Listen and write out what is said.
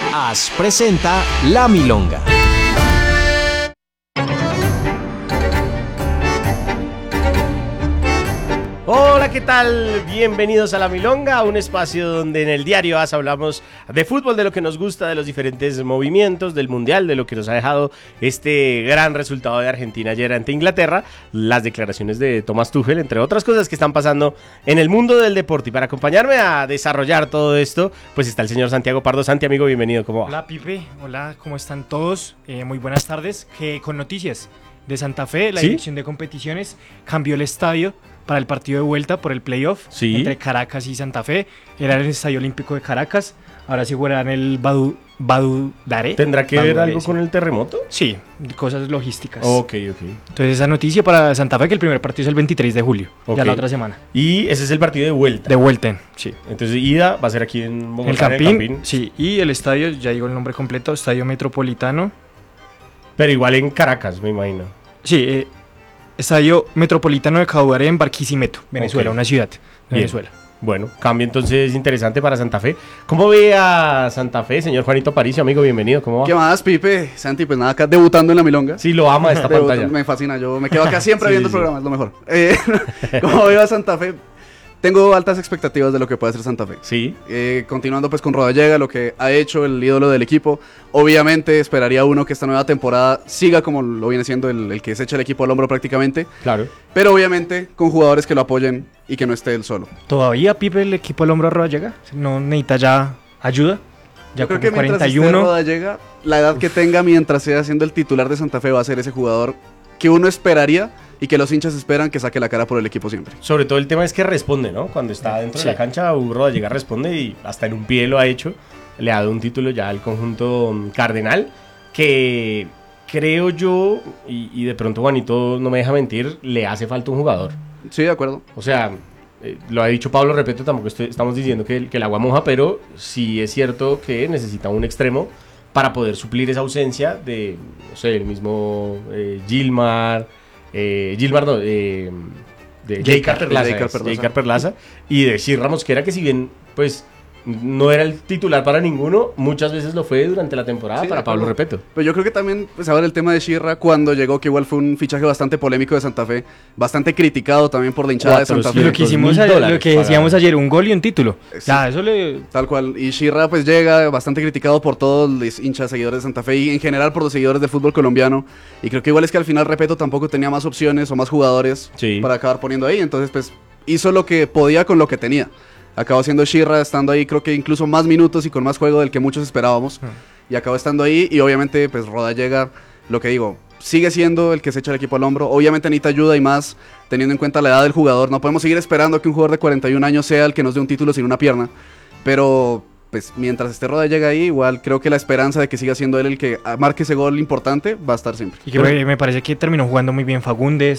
AS presenta La Milonga. Hola, ¿qué tal? Bienvenidos a La Milonga, un espacio donde en el diario AS hablamos de fútbol, de lo que nos gusta, de los diferentes movimientos, del Mundial, de lo que nos ha dejado este gran resultado de Argentina ayer ante Inglaterra, las declaraciones de Thomas Tuchel, entre otras cosas que están pasando en el mundo del deporte. Y para acompañarme a desarrollar todo esto, pues está el señor Santiago Pardo. Santi, amigo, bienvenido, ¿cómo va? Hola, Pipe, hola, ¿cómo están todos? Muy buenas tardes. Con noticias de Santa Fe, la dirección de competiciones cambió el estadio para el partido de vuelta por el playoff entre Caracas y Santa Fe. Era el Estadio Olímpico de Caracas, ahora sí jugarán el Badudare. ¿Tendrá que ver algo con el terremoto? Sí, cosas logísticas. Ok. Entonces esa noticia para Santa Fe, que el primer partido es el 23 de julio, ya la otra semana. Y ese es el partido de vuelta. De vuelta, sí. Entonces ida va a ser aquí en Bogotá, el Campín. Sí, y el estadio, ya digo el nombre completo, Estadio Metropolitano. Pero igual en Caracas, me imagino. Sí, Estadio Metropolitano de Caudare en Barquisimeto, Venezuela, una ciudad de Venezuela. Bueno, cambio entonces interesante para Santa Fe. ¿Cómo ve a Santa Fe, señor Juanito Aparicio, amigo? Bienvenido, ¿cómo va? ¿Qué más, Pipe? Santi, pues nada, acá debutando en La Milonga. Sí, lo ama esta pantalla. Me fascina, yo me quedo acá siempre viendo el programa, es lo mejor. ¿Cómo veo a Santa Fe? Tengo altas expectativas de lo que puede hacer Santa Fe. Sí. Continuando pues con Rodallega, lo que ha hecho el ídolo del equipo. Obviamente esperaría uno que esta nueva temporada siga como lo viene siendo el que se echa el equipo al hombro prácticamente. Claro. Pero obviamente con jugadores que lo apoyen y que no esté él solo. ¿Todavía, Pipe, el equipo al hombro de Rodallega? ¿No necesita ya ayuda? Ya creo que 41. Mientras Rodallega, la edad que tenga mientras sea siendo el titular de Santa Fe va a ser ese jugador que uno esperaría y que los hinchas esperan que saque la cara por el equipo siempre. Sobre todo el tema es que responde, ¿no? Cuando está dentro de la cancha, Rodallega responde y hasta en un pie lo ha hecho. Le ha dado un título ya al conjunto cardenal, que creo yo, y de pronto Juanito no me deja mentir, le hace falta un jugador. Sí, de acuerdo. O sea, lo ha dicho Pablo, repito, tampoco estamos diciendo que el agua moja, pero sí es cierto que necesita un extremo para poder suplir esa ausencia de, no sé, el mismo Gilmar Jeicar Perlaza y de Shirra Mosquera, que si bien pues no era el titular para ninguno, muchas veces lo fue durante la temporada, sí, para Pablo Repeto. Pero yo creo que también, pues ahora el tema de Shirra, cuando llegó, que igual fue un fichaje bastante polémico de Santa Fe, bastante criticado también por la hinchada de Santa Fe. Lo que decíamos ayer, un gol y un título. Sí, ya, eso le... Tal cual. Y Shirra pues llega bastante criticado por todos los hinchas, seguidores de Santa Fe y en general por los seguidores del fútbol colombiano. Y creo que igual es que al final Repeto tampoco tenía más opciones o más jugadores para acabar poniendo ahí. Entonces pues hizo lo que podía con lo que tenía. Acabó siendo Shirra, estando ahí creo que incluso más minutos y con más juego del que muchos esperábamos. Y acabó estando ahí y obviamente pues Rodallega, lo que digo, sigue siendo el que se echa el equipo al hombro. Obviamente necesita ayuda y más teniendo en cuenta la edad del jugador. No podemos seguir esperando que un jugador de 41 años sea el que nos dé un título sin una pierna. Pero pues mientras esté Rodallega ahí, igual creo que la esperanza de que siga siendo él el que marque ese gol importante va a estar siempre. Y que me parece que terminó jugando muy bien Fagundes,